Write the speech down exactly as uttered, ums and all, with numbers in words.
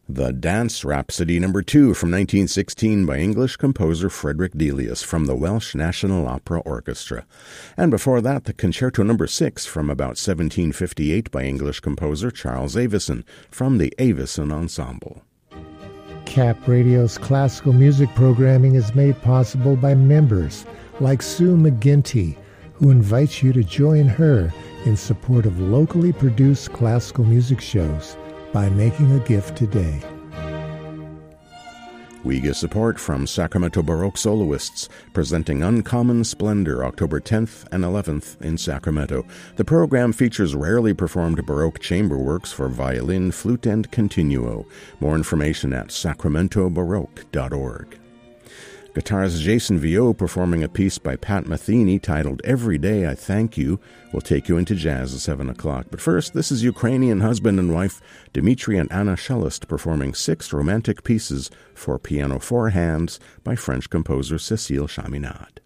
The Dance Rhapsody number two from nineteen sixteen by English composer Frederick Delius from the Welsh National Opera Orchestra. And before that, the Concerto number six from about seventeen fifty-eight by English composer Charles Avison from the Avison Ensemble. C A P Radio's classical music programming is made possible by members like Sue McGinty, who invites you to join her in support of locally produced classical music shows by making a gift today. We get support from Sacramento Baroque Soloists, presenting Uncommon Splendor October tenth and eleventh in Sacramento. The program features rarely performed Baroque chamber works for violin, flute, and continuo. More information at sacramento baroque dot org. Guitarist Jason Viau performing a piece by Pat Metheny titled Every Day I Thank You will take you into jazz at seven o'clock. But first, this is Ukrainian husband and wife Dmitry and Anna Shelist performing six romantic pieces for piano four hands by French composer Cécile Chaminade.